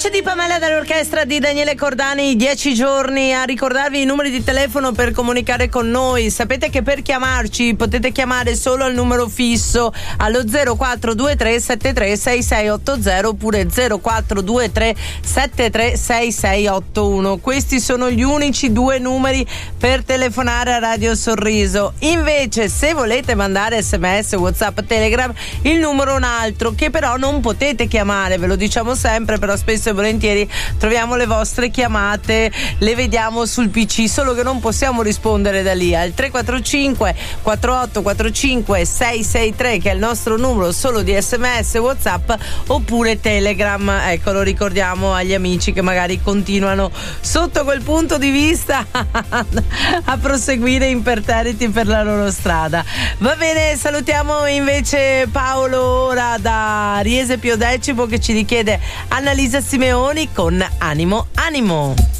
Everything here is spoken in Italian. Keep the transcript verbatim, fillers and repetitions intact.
Voce di Pamela dall'orchestra di Daniele Cordani, dieci giorni a ricordarvi i numeri di telefono per comunicare con noi. Sapete che per chiamarci potete chiamare solo al numero fisso allo zero quattro due tre sette tre sei sei otto zero oppure zero quattro due tre sette tre sei sei otto uno. Questi sono gli unici due numeri per telefonare a Radio Sorriso. Invece, se volete mandare sms, WhatsApp, Telegram, il numero è un altro che però non potete chiamare, ve lo diciamo sempre, però spesso e volentieri troviamo le vostre chiamate, le vediamo sul P C, solo che non possiamo rispondere da lì al tre quattro cinque quattro otto quattro cinque sei sei tre, che è il nostro numero solo di sms, WhatsApp oppure Telegram. Ecco, lo ricordiamo agli amici che magari continuano sotto quel punto di vista a proseguire imperterriti per la loro strada. Va bene, salutiamo invece Paolo ora da Riese Pio X che ci richiede Annalisa Simeoni con Animo Animo.